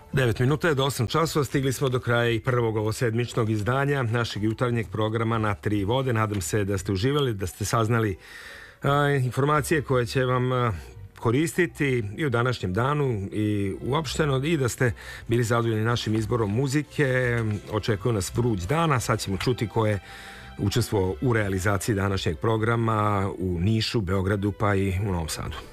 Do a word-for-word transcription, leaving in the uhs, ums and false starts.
devet minuta je do osam časova, stigli smo do kraja i prvog ovosedmičnog izdanja našeg jutarnjeg programa Na tri vode. Nadam se da ste uživali, da ste saznali a, informacije koje će vam a, koristiti i u današnjem danu i uopšteno, i da ste bili zadovoljni našim izborom muzike. Očekuje nas vruć dana, sad ćemo čuti ko je učestvovao u realizaciji današnjeg programa u Nišu, Beogradu pa i u Novom Sadu.